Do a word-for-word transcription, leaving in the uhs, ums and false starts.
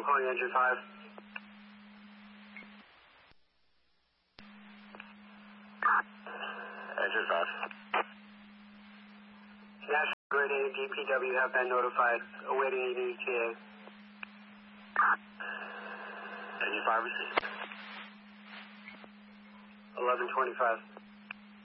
calling engine five. Engine five. National Grid and D P W have been notified, awaiting an E T A. Engine five received. eleven twenty-five.